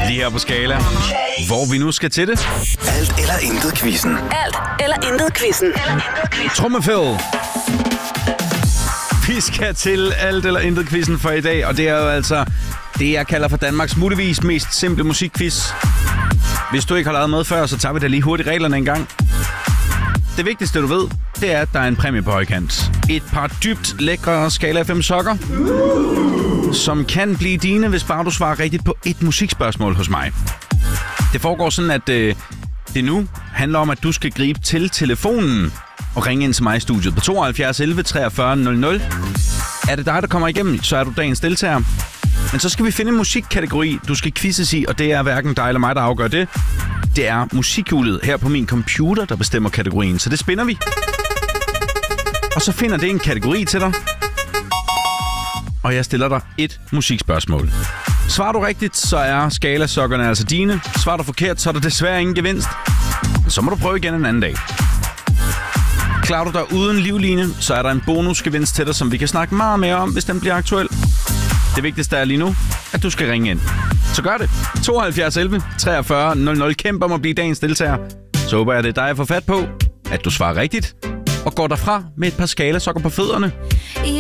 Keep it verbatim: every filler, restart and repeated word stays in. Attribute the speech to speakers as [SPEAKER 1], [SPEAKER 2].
[SPEAKER 1] Lige her på Skala, hvor vi nu skal til det.
[SPEAKER 2] Alt eller intet quizzen.
[SPEAKER 3] Alt eller intet quizzen.
[SPEAKER 1] Trommefæld. Vi skal til alt eller intet quizzen for i dag, og det er jo altså det, jeg kalder for Danmarks muligvis mest simple musikquiz. Hvis du ikke har lavet med før, så tager vi da lige hurtigt reglerne en gang. Det vigtigste, du ved, det er, at der er en præmie på højkant. Et par dybt lækre Skala F M sokker, som kan blive dine, hvis bare du svarer rigtigt på et musikspørgsmål hos mig. Det foregår sådan, at øh, det nu handler om, at du skal gribe til telefonen og ringe ind til mig i studiet på tooghalvfjerds elleve treogfyrre nul nul. Er det dig, der kommer igennem, så er du dagens deltager. Men så skal vi finde en musikkategori, du skal quizzes i, og det er hverken dig eller mig, der afgør det. Det er musikhjulet her på min computer, der bestemmer kategorien, så det spinder vi. Og så finder det en kategori til dig, og jeg stiller dig et musikspørgsmål. Svarer du rigtigt, så er Skala-sokkerne altså dine. Svarer du forkert, så er der desværre ingen gevinst. Så må du prøve igen en anden dag. Klarer du dig uden livline, så er der en bonusgevinst til dig, som vi kan snakke meget mere om, hvis den bliver aktuel. Det vigtigste er lige nu, at du skal ringe ind. Så gør det. tooghalvfjerds elleve treogfyrre nul nul. Kæmp om at blive dagens deltager. Så håber jeg, det er dig, jeg får fat på, at du svarer rigtigt, og går derfra med et par Skala-sokker på fødderne.